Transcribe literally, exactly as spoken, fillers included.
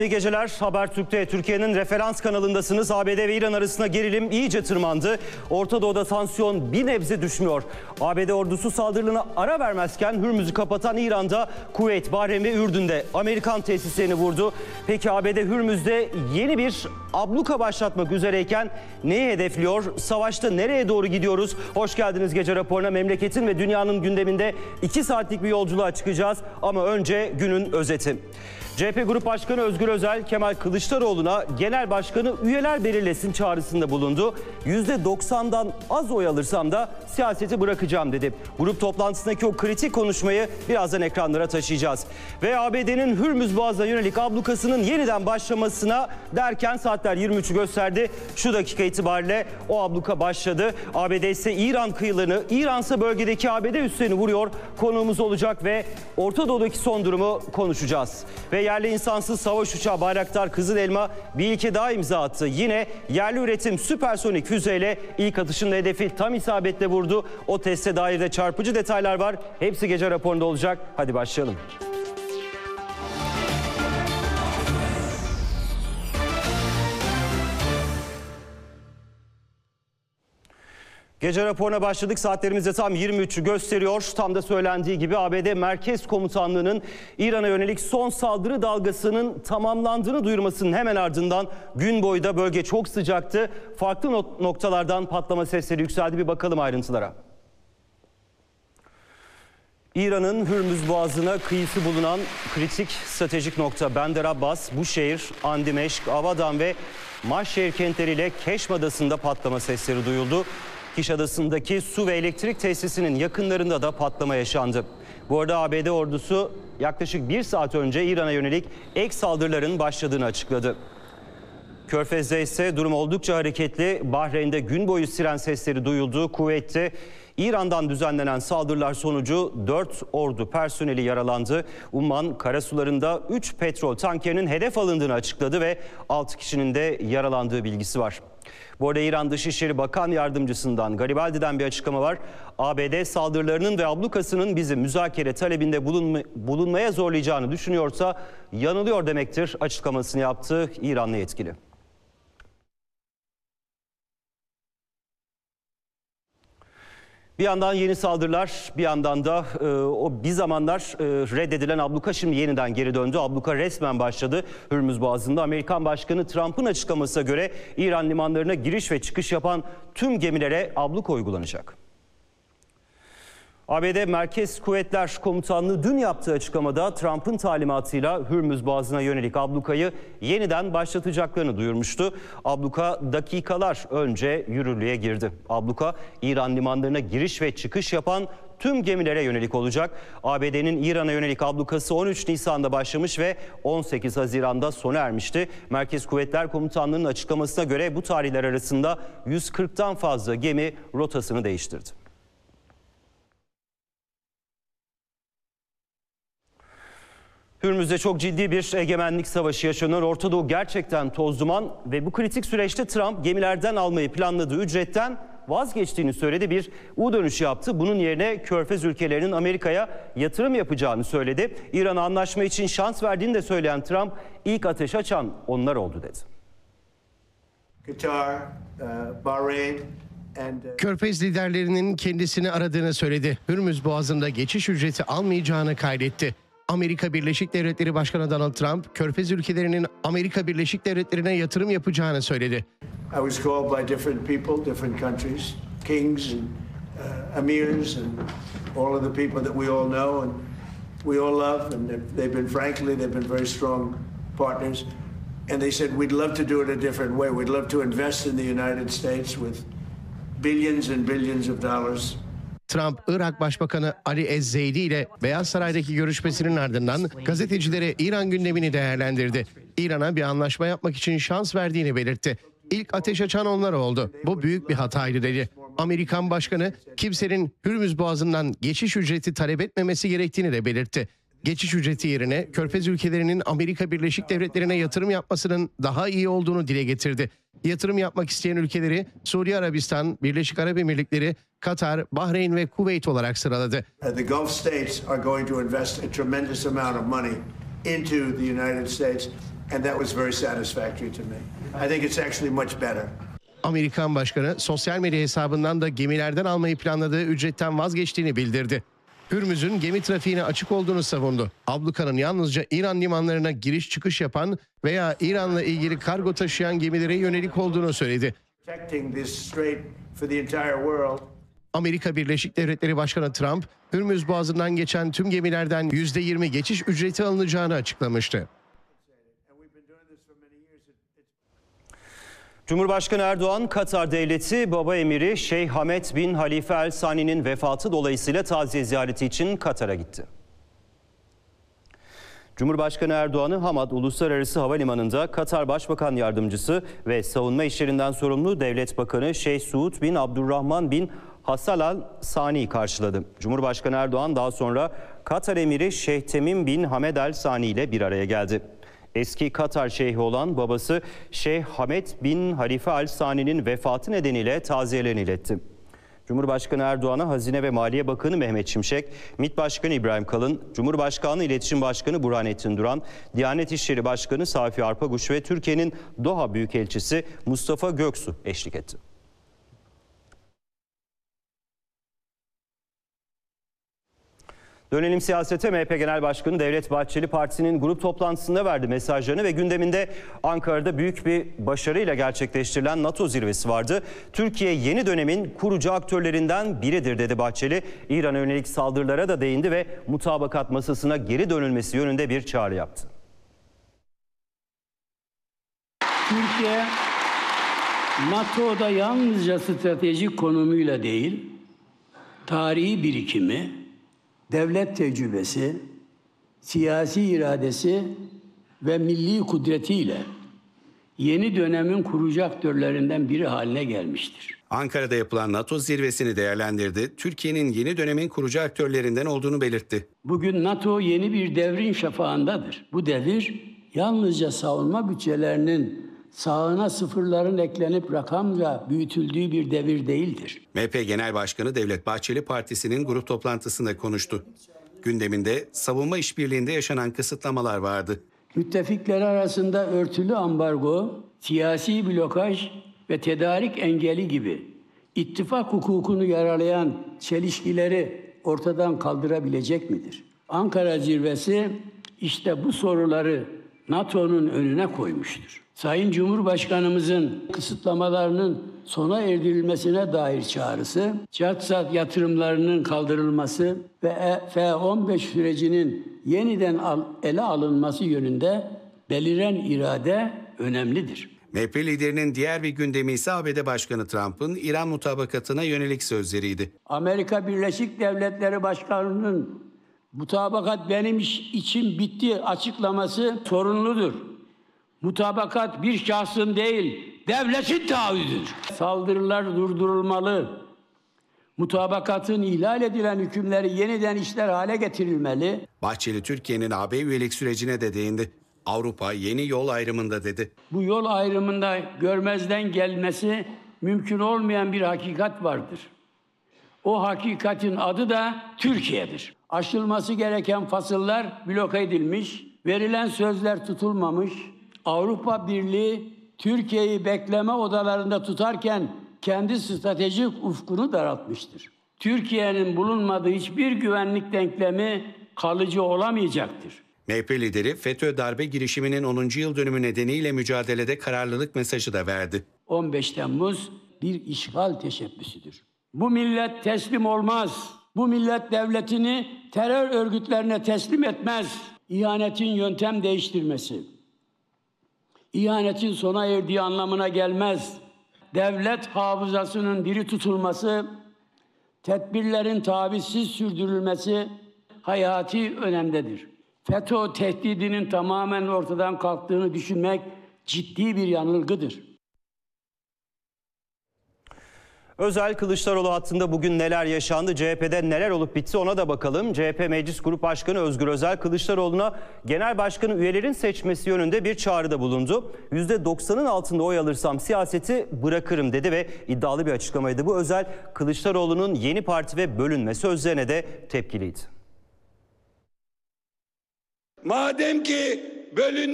İyi geceler. Habertürk'te Türkiye'nin referans kanalındasınız. A B D ve İran arasında gerilim iyice tırmandı. Orta Doğu'da tansiyon bir nebze düşmüyor. A B D ordusu saldırılarına ara vermezken Hürmüz'ü kapatan İran'da Kuveyt, Bahreyn ve Ürdün'de Amerikan tesislerini vurdu. Peki A B D Hürmüz'de yeni bir abluka başlatmak üzereyken neyi hedefliyor? Savaşta nereye doğru gidiyoruz? Hoş geldiniz gece raporuna. Memleketin ve dünyanın gündeminde iki saatlik bir yolculuğa çıkacağız. Ama önce günün özeti. C H P Grup Başkanı Özgür Özel, Kemal Kılıçdaroğlu'na genel başkanı üyeler belirlesin çağrısında bulundu. yüzde doksandan az oy alırsam da siyaseti bırakacağım dedi. Grup toplantısındaki o kritik konuşmayı birazdan ekranlara taşıyacağız. Ve A B D'nin Hürmüz Boğazı'na yönelik ablukasının yeniden başlamasına derken saatler yirmi üçü gösterdi. Şu dakika itibariyle o abluka başladı. A B D ise İran kıyılarını, İran ise bölgedeki A B D üslerini vuruyor. Konuğumuz olacak ve Orta Doğu'daki son durumu konuşacağız. Ve yerli insansız savaş uçağı Bayraktar Kızıl Elma bir ilke daha imza attı. Yine yerli üretim süpersonik füzeyle ilk atışın hedefi tam isabetle vurdu. O teste dair de çarpıcı detaylar var. Hepsi gece raporunda olacak. Hadi başlayalım. Gece raporuna başladık. Saatlerimizde tam yirmi üçü gösteriyor. Tam da söylendiği gibi A B D Merkez Komutanlığı'nın İran'a yönelik son saldırı dalgasının tamamlandığını duyurmasının hemen ardından gün boyu da bölge çok sıcaktı. Farklı noktalardan patlama sesleri yükseldi. Bir bakalım ayrıntılara. İran'ın Hürmüz Boğazı'na kıyısı bulunan kritik stratejik nokta Bandar Abbas, Buşehir, Andimeşk, Avadan ve Maşşehir kentleriyle Keşm Adası'nda patlama sesleri duyuldu. Kiş Adası'ndaki su ve elektrik tesisinin yakınlarında da patlama yaşandı. Bu arada A B D ordusu yaklaşık bir saat önce İran'a yönelik ek saldırıların başladığını açıkladı. Körfez'de ise durum oldukça hareketli. Bahreyn'de gün boyu siren sesleri duyuldu. Kuveyt'te İran'dan düzenlenen saldırılar sonucu dört ordu personeli yaralandı. Umman karasularında üç petrol tankerinin hedef alındığını açıkladı ve altı kişinin de yaralandığı bilgisi var. Bu arada İran Dışişleri Bakan Yardımcısından Garibaldi'den bir açıklama var. A B D saldırılarının ve ablukasının bizi müzakere talebinde bulunma, bulunmaya zorlayacağını düşünüyorsa yanılıyor demektir açıklamasını yaptı İranlı yetkili. Bir yandan yeni saldırılar, bir yandan da e, o bir zamanlar e, reddedilen abluka şimdi yeniden geri döndü. Abluka resmen başladı. Hürmüz Boğazı'nda Amerikan Başkanı Trump'ın açıklamasına göre İran limanlarına giriş ve çıkış yapan tüm gemilere abluka uygulanacak. A B D Merkez Kuvvetler Komutanlığı dün yaptığı açıklamada Trump'ın talimatıyla Hürmüz Boğazı'na yönelik ablukayı yeniden başlatacaklarını duyurmuştu. Abluka dakikalar önce yürürlüğe girdi. Abluka İran limanlarına giriş ve çıkış yapan tüm gemilere yönelik olacak. A B D'nin İran'a yönelik ablukası on üç Nisan'da başlamış ve on sekiz Haziran'da sona ermişti. Merkez Kuvvetler Komutanlığı'nın açıklamasına göre bu tarihler arasında yüz kırktan fazla gemi rotasını değiştirdi. Hürmüz'de çok ciddi bir egemenlik savaşı yaşanıyor. Orta Doğu gerçekten toz duman ve bu kritik süreçte Trump gemilerden almayı planladığı ücretten vazgeçtiğini söyledi. Bir U dönüşü yaptı. Bunun yerine Körfez ülkelerinin Amerika'ya yatırım yapacağını söyledi. İran'a anlaşma için şans verdiğini de söyleyen Trump ilk ateş açan onlar oldu dedi. Qatar, uh, Bahrain and uh... Körfez liderlerinin kendisini aradığını söyledi. Hürmüz Boğazı'nda geçiş ücreti almayacağını kaydetti. Amerika Birleşik Devletleri Başkanı Donald Trump, Körfez ülkelerinin Amerika Birleşik Devletleri'ne yatırım yapacağını söyledi. I was called by different people, different countries, kings and uh, emirs and all of the people that we all know and we all love, and they've been, frankly, they've been very strong partners. And they said we'd love to do it a different way. We'd love to invest in the United States with billions and billions of dollars. Trump, Irak Başbakanı Ali Ez-Zeydi ile Beyaz Saray'daki görüşmesinin ardından gazetecilere İran gündemini değerlendirdi. İran'a bir anlaşma yapmak için şans verdiğini belirtti. İlk ateş açan onlar oldu. Bu büyük bir hataydı dedi. Amerikan Başkanı kimsenin Hürmüz Boğazı'ndan geçiş ücreti talep etmemesi gerektiğini de belirtti. Geçiş ücreti yerine Körfez ülkelerinin Amerika Birleşik Devletleri'ne yatırım yapmasının daha iyi olduğunu dile getirdi. Yatırım yapmak isteyen ülkeleri Suudi Arabistan, Birleşik Arap Emirlikleri, Katar, Bahreyn ve Kuveyt olarak sıraladı. The Gulf states are going to invest a tremendous amount of money into the United States And that was very satisfactory to me. I think it's actually much better. Amerikan Başkanı sosyal medya hesabından da gemilerden almayı planladığı ücretten vazgeçtiğini bildirdi. Hürmüz'ün gemi trafiğine açık olduğunu savundu. Ablukanın yalnızca İran limanlarına giriş çıkış yapan veya İran'la ilgili kargo taşıyan gemilere yönelik olduğunu söyledi. Protecting this strait for the entire world. Amerika Birleşik Devletleri Başkanı Trump, Hürmüz Boğazı'ndan geçen tüm gemilerden yüzde yirmi geçiş ücreti alınacağını açıklamıştı. Cumhurbaşkanı Erdoğan, Katar Devleti Baba Emiri Şeyh Hamed bin Halife El Sani'nin vefatı dolayısıyla taziye ziyareti için Katar'a gitti. Cumhurbaşkanı Erdoğan'ı Hamad Uluslararası Havalimanı'nda Katar Başbakan Yardımcısı ve savunma işlerinden sorumlu Devlet Bakanı Şeyh Suud bin Abdurrahman bin Hasan Al Sani karşıladı. Cumhurbaşkanı Erdoğan daha sonra Katar Emiri Şeyh Temim bin Hamed El Sani ile bir araya geldi. Eski Katar Şeyhi olan babası Şeyh Hamed bin Halife Al Sani'nin vefatı nedeniyle taziyelerini iletti. Cumhurbaşkanı Erdoğan'a Hazine ve Maliye Bakanı Mehmet Şimşek, MİT Başkanı İbrahim Kalın, Cumhurbaşkanlığı İletişim Başkanı Burhanettin Duran, Diyanet İşleri Başkanı Safi Arpaguç ve Türkiye'nin Doha Büyükelçisi Mustafa Göksu eşlik etti. Dönelim siyasete. M H P Genel Başkanı Devlet Bahçeli partisinin grup toplantısında verdi mesajlarını ve gündeminde Ankara'da büyük bir başarıyla gerçekleştirilen NATO zirvesi vardı. Türkiye yeni dönemin kurucu aktörlerinden biridir dedi Bahçeli. İran'a yönelik saldırılara da değindi ve mutabakat masasına geri dönülmesi yönünde bir çağrı yaptı. Türkiye NATO'da yalnızca stratejik konumuyla değil, tarihi birikimi, devlet tecrübesi, siyasi iradesi ve milli kudretiyle yeni dönemin kurucu aktörlerinden biri haline gelmiştir. Ankara'da yapılan NATO zirvesini değerlendirdi. Türkiye'nin yeni dönemin kurucu aktörlerinden olduğunu belirtti. Bugün NATO yeni bir devrin şafağındadır. Bu devir yalnızca savunma bütçelerinin sağına sıfırların eklenip rakamla büyütüldüğü bir devir değildir. M H P Genel Başkanı Devlet Bahçeli partisinin grup toplantısında konuştu. Gündeminde savunma işbirliğinde yaşanan kısıtlamalar vardı. Müttefikler arasında örtülü ambargo, siyasi blokaj ve tedarik engeli gibi ittifak hukukunu yaralayan çelişkileri ortadan kaldırabilecek midir? Ankara zirvesi işte bu soruları NATO'nun önüne koymuştur. Sayın Cumhurbaşkanımızın kısıtlamalarının sona erdirilmesine dair çağrısı, CATSAT yatırımlarının kaldırılması ve F on beş sürecinin yeniden ele alınması yönünde beliren irade önemlidir. M H P liderinin diğer bir gündemi ise A B D Başkanı Trump'ın İran mutabakatına yönelik sözleriydi. Amerika Birleşik Devletleri Başkanı'nın mutabakat benim için bitti açıklaması sorunludur. Mutabakat bir şahsın değil, devletin taahhüdüdür. Saldırılar durdurulmalı. Mutabakatın ihlal edilen hükümleri yeniden işler hale getirilmeli. Bahçeli Türkiye'nin A B üyelik sürecine de değindi. Avrupa yeni yol ayrımında dedi. Bu yol ayrımında görmezden gelmesi mümkün olmayan bir hakikat vardır. O hakikatin adı da Türkiye'dir. Aşılması gereken fasıllar bloke edilmiş, verilen sözler tutulmamış. Avrupa Birliği Türkiye'yi bekleme odalarında tutarken kendi stratejik ufkunu daraltmıştır. Türkiye'nin bulunmadığı hiçbir güvenlik denklemi kalıcı olamayacaktır. M H P lideri FETÖ darbe girişiminin onuncu yıl dönümü nedeniyle mücadelede kararlılık mesajı da verdi. on beş Temmuz bir işgal teşebbüsüdür. Bu millet teslim olmaz. Bu millet devletini terör örgütlerine teslim etmez. İhanetin yöntem değiştirmesi, İhanetin sona erdiği anlamına gelmez. Devlet hafızasının diri tutulması, tedbirlerin tavizsiz sürdürülmesi hayati önemdedir. FETÖ tehdidinin tamamen ortadan kalktığını düşünmek ciddi bir yanılgıdır. Özel Kılıçdaroğlu hattında bugün neler yaşandı, C H P'de neler olup bitti ona da bakalım. C H P Meclis Grup Başkanı Özgür Özel, Kılıçdaroğlu'na genel başkanı üyelerin seçmesi yönünde bir çağrıda bulundu. yüzde doksanın altında oy alırsam siyaseti bırakırım dedi ve iddialı bir açıklamaydı. Bu Özel, Kılıçdaroğlu'nun yeni parti ve bölünme sözlerine de tepkiliydi. Madem ki bölün